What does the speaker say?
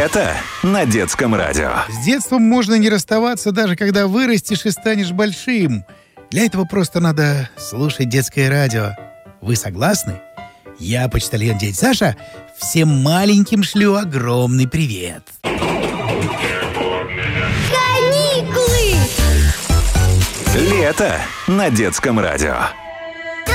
Лето на детском радио. С детством можно не расставаться, даже когда вырастешь и станешь большим. Для этого просто надо слушать детское радио. Вы согласны? Я, почтальон дядя Саша, всем маленьким шлю огромный привет. Каникулы! Лето на детском радио.